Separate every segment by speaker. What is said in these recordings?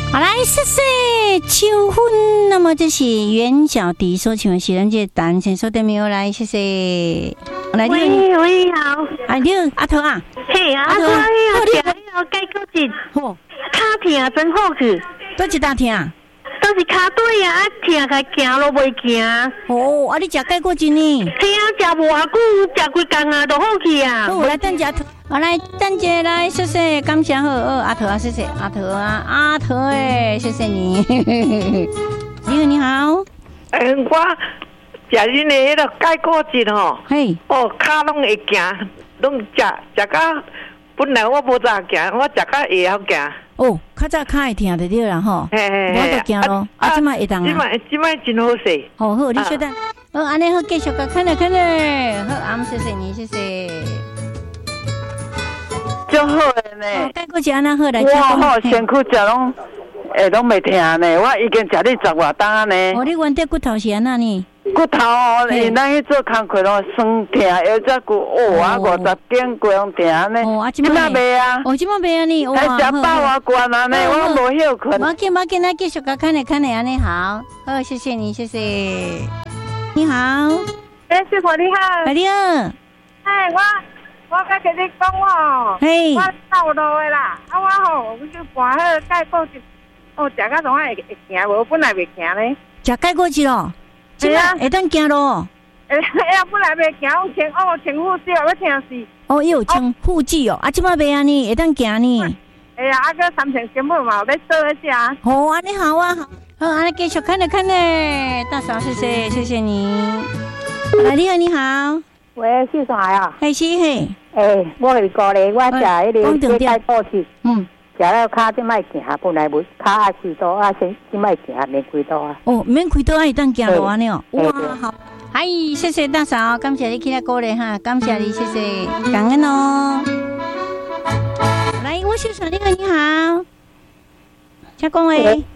Speaker 1: 好来，谢谢秋分。那么这是袁小迪所唱的是咱这单先说的没有来，谢谢。来，
Speaker 2: 喂，好。
Speaker 1: 你阿头啊？
Speaker 2: 嘿，阿头，我听要改过节，
Speaker 1: 好，
Speaker 2: 脚疼真好去。
Speaker 1: 多一大疼啊？
Speaker 2: 都是脚底啊，疼开行都袂行。
Speaker 1: 哦，啊，你食改过节呢？
Speaker 2: 嘿啊，食无偌久，食几工啊，就好去啊。
Speaker 1: 好，来等下头。好来，等下来，谢谢，感谢好，阿头啊，谢谢阿头啊，阿头哎，谢谢你。你好。
Speaker 3: 我食恁的迄个改过节吼，
Speaker 1: 嘿，
Speaker 3: 哦，脚拢会行，拢食到本来我无早行，我食到会晓行。
Speaker 1: 哦，较早脚会疼就对啦吼，我就行咯，啊，即摆会当啊，
Speaker 3: 即摆真好势。
Speaker 1: 好，你稍等，好，安尼好，继续个看嘞，好，谢谢你，谢谢。
Speaker 3: 足好的呢，
Speaker 1: 改过节安那好来，
Speaker 3: 我吼身躯食拢袂疼呢，我已经食了10外当呢。
Speaker 1: 哦，你原底骨头是安那呢？
Speaker 3: 骨头哦，咱去做工课咯，酸疼，又再骨50点过拢疼呢。
Speaker 1: 哦，啊，即
Speaker 3: 摆袂啊？
Speaker 1: 哦，即摆袂啊呢？
Speaker 3: 哇，食饱啊惯啊呢，我无休困。
Speaker 1: 无紧，咱继续个看嘞，安尼好，好，谢谢你，谢谢。你好，
Speaker 2: 师傅你好。
Speaker 1: 你好。
Speaker 2: 哎，我甲跟你讲哦，我走路的啦，啊我吼，我就搬迄改过节，哦，食到总会行，无本来袂行呢。
Speaker 1: 食改过节咯？是啊，会当行咯。
Speaker 2: 哎呀，本来袂行，我穿护具，我疼死。
Speaker 1: 哦，有穿护具哦，啊，即摆袂安尼，会当行呢。
Speaker 2: 哎呀，啊个3层根本嘛，要做一下。
Speaker 1: 好，安尼好啊，好，安尼继续看嘞，大嫂，谢谢你。你好。
Speaker 4: 喂，秀才啊，
Speaker 1: 是嘿。
Speaker 4: 我是讲咧，我食迄个改过节，食了脚即摆行，本来无脚爱开刀啊，先即摆行免开刀啊。
Speaker 1: 哦，免开刀爱当行路安尼哦。哇，好，嗨，谢谢大嫂，感谢你起来鼓励哈，感谢你，谢谢，感恩哦。来，我秀才你好，请讲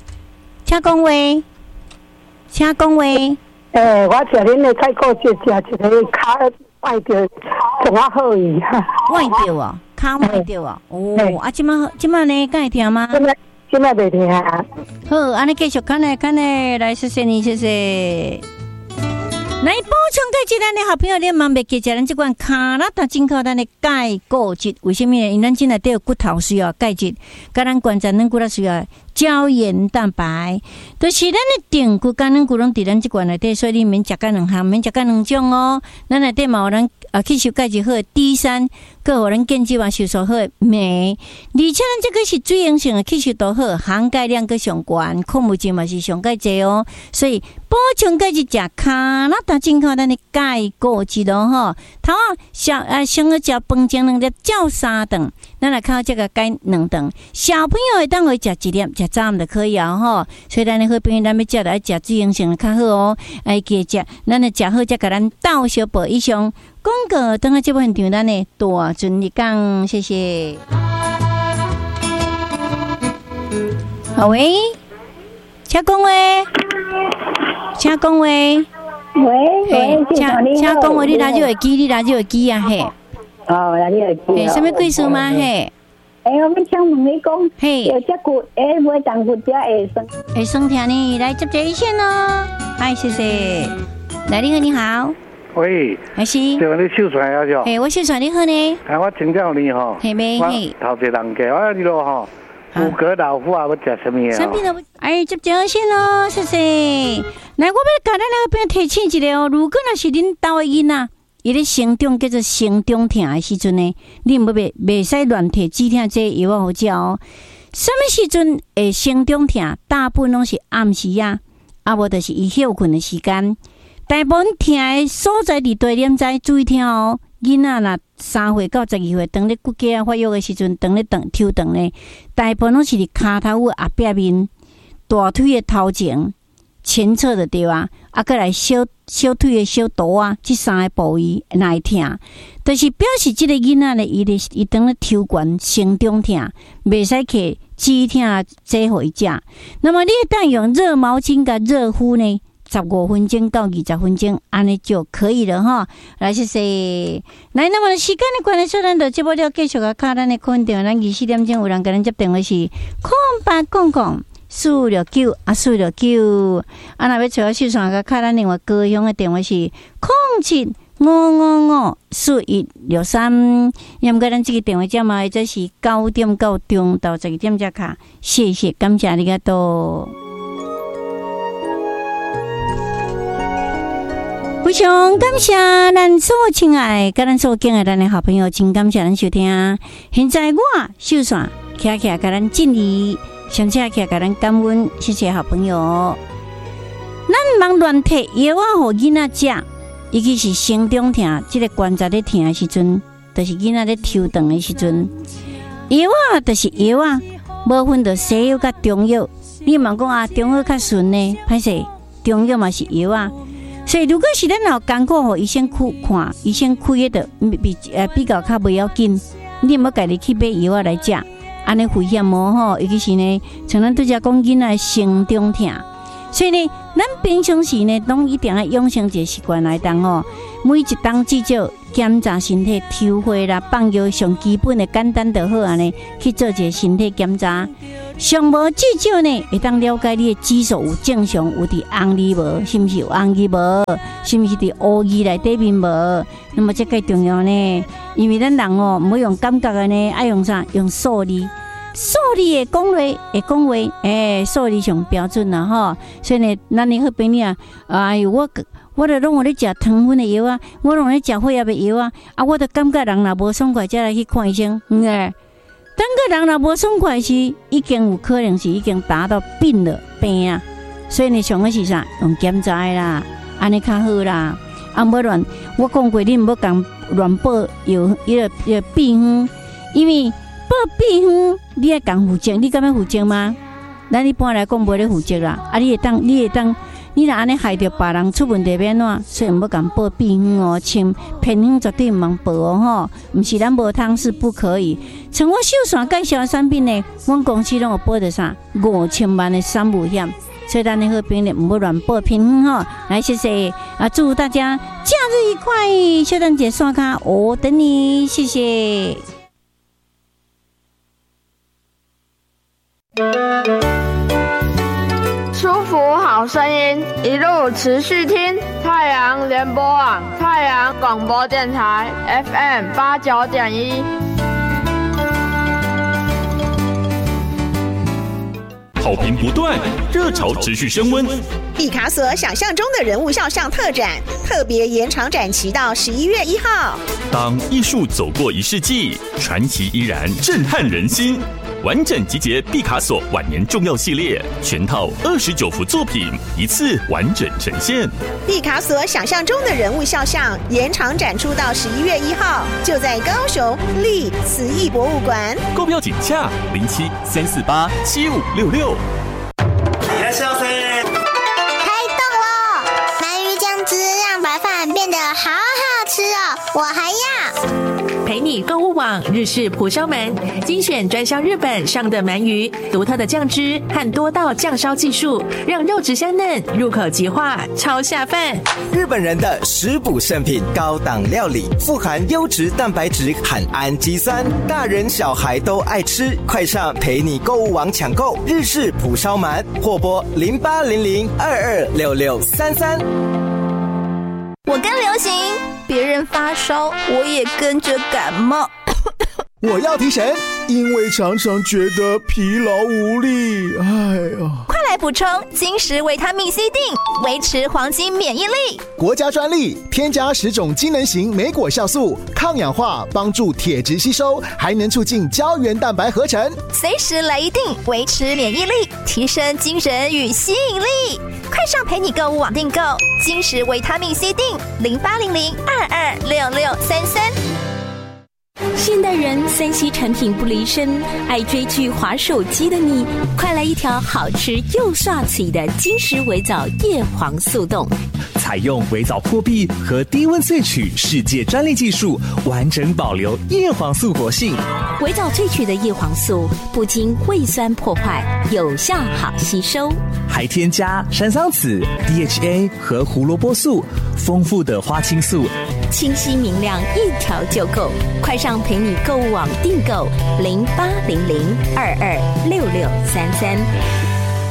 Speaker 1: 话。
Speaker 4: 我食恁的改过节，食一个脚坏着，仲啊好伊。
Speaker 1: 坏着哦，脚坏着哦。哦，啊，即摆呢，敢会疼吗？
Speaker 4: 即摆袂疼啊。
Speaker 1: 好，安尼继续看嘞，来，谢谢你，谢谢。来补充解节，咱的好朋友，你茫袂记食咱这款卡拉达进口咱的钙骨质，为什么呢？因咱现在都有骨头需要钙质，甲咱关节软骨头需要胶原蛋白，都是咱的定骨甲软骨拢伫咱这款内底，所以你免食甲两项，免食甲两种哦。咱内底嘛有咱吸收钙质好的 D3，佮有咱健肌嘛吸收好的镁，而且咱这个是水溶性的吸收度好，含钙量佮上悬，矿物质嘛是上钙济哦，所以补充钙质食卡拉达进口咱的钙骨质咯吼。头啊先要食饭前2粒，照3顿，咱来靠这个钙2顿。小朋友会当会食1粒，食早暗就可以啊吼。所以咱的好朋友，咱要食来食水溶性的较好哦。记食，咱来食好，才甲咱倒小补以上。广告等下这部分场，咱的大顺利讲，谢谢。好喂，请讲话。
Speaker 4: 喂，
Speaker 1: 请讲话，你拿就会记啊嘿。
Speaker 4: 哦，拿就会记。
Speaker 1: 什么贵数吗嘿？
Speaker 4: 我要请问你讲，
Speaker 1: 嘿，
Speaker 4: 有只骨，每当骨只
Speaker 1: 会酸疼呢，来接一线哦。嗨，谢谢。来，你好。
Speaker 5: 喂，
Speaker 1: 还是？
Speaker 5: 对啊，你秀出来啊就。
Speaker 1: 我秀出来，你好呢？
Speaker 5: 我请教你吼。
Speaker 1: 嘿咩？嘿。
Speaker 5: 头一人家，我你咯吼，骨骼老化啊，要食什么啊？
Speaker 1: 什么都不，接一线咯，谢谢。来，我要甲咱那边提醒一下哦，如果若是恁兜的囡仔，伊咧成长叫做成长疼的时阵呢，你袂使乱摕止疼剂药好食哦。什么时阵会成长疼？大部分拢是暗时啊，无就是伊休困的时间。大部分疼的所在伫地点在注意听哦。囡仔若3岁到12岁，当咧骨骼啊发育的时阵，当咧抽肠咧，大部分拢是伫骹头的后壁面、大腿的头前、前侧的对啊，过来小腿的小肚啊，这3个部位来疼，就是表示这个囡仔咧，伊当咧抽悬成长疼，袂使去止疼剂互伊食。那么你当用热毛巾甲热敷呢？15分钟到20分钟，安尼就可以了哈。来，谢谢。来，那么时间的关系，咱就节目了继续个看咱的空电，咱24点钟有人跟咱接电话是0800 469啊469啊，若要找我秀山个卡，咱另外高雄的电话是0755541163，要唔该咱这个电话号码这是9点到中到12点才卡，谢谢，感谢你个多。非常感谢咱所亲爱甲咱所敬爱咱的好朋友，真感谢咱收听。现在我秀山徛徛甲咱敬礼，上车徛甲咱感恩，谢谢好朋友。咱茫乱摕药啊，互囡仔食，尤其是心中疼，这个关节咧疼的时阵，就是囡仔咧抽肠的时阵，药啊就是药啊，无分到西药甲中药。你莫讲啊，中药较顺呢，歹势，中药嘛是药啊。所以，如果是咱有艰苦，互医生去看，医生开的比较较袂要紧，你莫家己去买药啊来食，安尼危险无吼。尤其是呢，像咱拄则讲囡仔心中疼，所以呢，咱平常时呢，拢一定要养成一个习惯来当吼，每一当至少检查身体抽血啦、放药上基本的简单就好安尼去做一个身体检查。上无至少呢，会当了解你的指数有正常，有伫红字无？是毋是有红字无？是毋是伫乌字内底面无？那么这个重要呢，因为咱人哦，毋好用感觉的呢，爱用啥？用数字。数字的讲话会讲话，数字上标准啦吼。所以呢，咱的好朋友啊，哎呦，我就拢有咧食糖分的药啊，我拢咧食血压的药啊，我就感觉人若无爽快，才来去看医生，等个人若无爽快时，已经有可能是已经达到病啊。所以呢，上个是啥？用检查啦，安尼较好啦。无乱，我讲过，你毋好讲乱报药，秘方，因为报秘方，你爱讲负责，你敢要负责吗？咱一般来讲无咧负责啦。你会当，你若安尼害着别人出问题变怎？所以毋好讲报秘方哦，像偏方绝对毋通报哦吼，毋是咱无汤是不可以。像我秀山介绍的产品呢，阮公司拢有报着啥5000万的产物险，所以咱的好朋友毋好乱报偏方吼。来，谢谢啊！祝大家假日愉快，小蛋姐刷卡，我等你，谢谢。
Speaker 6: 舒服好声音，一路持续听太阳联播网、太阳广播电台 FM 89.1。
Speaker 7: 好评不断，热潮持续升温。
Speaker 8: 毕卡索想象中的人物肖像特展，特别延长展期到11月1号。
Speaker 7: 当艺术走过1世纪，传奇依然震撼人心。完整集结毕卡索晚年重要系列，全套29幅作品，一次完整呈现。
Speaker 8: 毕卡索想象中的人物肖像延长展出到11月1号，就在高雄立慈艺博物馆。
Speaker 7: 购票请洽07-348-7566。
Speaker 9: いらっしゃいませ。
Speaker 10: 开动了！鳗鱼酱汁让白饭变得好好吃哦，我还要。
Speaker 11: 陪你购物网日式蒲烧鳗，精选专销日本上的鳗鱼，独特的酱汁和多道酱烧技术，让肉质香嫩，入口即化，超下饭。
Speaker 12: 日本人的食补圣品，高档料理，富含优质蛋白质和氨基酸，大人小孩都爱吃。快上陪你购物网抢购日式蒲烧鳗，或拨0800226633。
Speaker 13: 我跟流行，别人发烧，我也跟着感冒。
Speaker 14: 我要提神，因为常常觉得疲劳无力。哎呀，
Speaker 13: 快来补充金石维他命 C 锭，维持黄金免疫力。
Speaker 14: 国家专利，添加10种机能型莓果酵素，抗氧化，帮助铁质吸收，还能促进胶原蛋白合成。
Speaker 13: 随时来一锭，维持免疫力，提升精神与吸引力。快上陪你购物网订购金石维他命 C 锭，0800226633。
Speaker 15: 现代人3C 产品不离身，爱追剧滑手机的你，快来一条好吃又刷嘴的金石微藻叶黄素冻，
Speaker 16: 采用微藻破壁和低温萃取世界专利技术，完整保留叶黄素活性。
Speaker 15: 微藻萃取的叶黄素不经胃酸破坏，有效好吸收，
Speaker 16: 还添加山桑子、DHA 和胡萝卜素，丰富的花青素，
Speaker 15: 清晰明亮，一条就够。快上陪你购物网订购0800226633。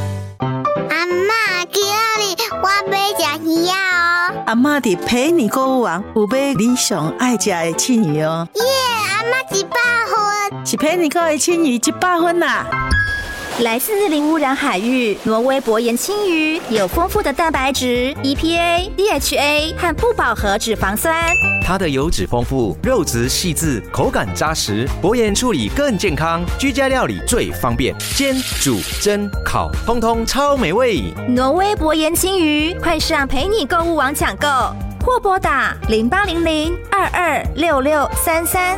Speaker 10: 阿嬷，今仔日我要吃鱼哦。
Speaker 17: 阿嬷伫陪你购物网有买你上爱吃的青鱼哦。
Speaker 10: 耶，阿嬷100分，
Speaker 17: 是陪你购的青鱼100分啦。
Speaker 13: 来自零污染海域，挪威薄盐青鱼有丰富的蛋白质、EPA、DHA 和不饱和脂肪酸。
Speaker 18: 它的油脂丰富，肉质细致，口感扎实，薄盐处理更健康，居家料理最方便，煎、煮、蒸、烤，通通超美味。
Speaker 13: 挪威薄盐青鱼，快上陪你购物网抢购，或拨打0800-226633。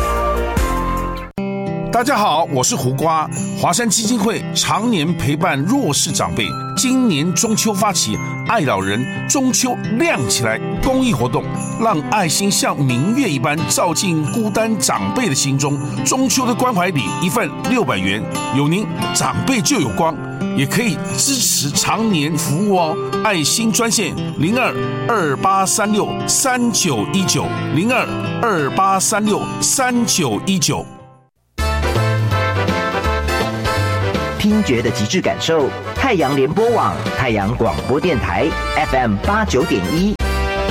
Speaker 19: 大家好，我是胡瓜。华山基金会常年陪伴弱势长辈，今年中秋发起爱老人中秋亮起来公益活动，让爱心像明月一般照进孤单长辈的心中。中秋的关怀礼一份600元，有您长辈就有光，也可以支持常年服务哦。爱心专线0228363919 0228363919。
Speaker 20: 听觉的极致感受，太阳联播网、太阳广播电台 FM 89.1。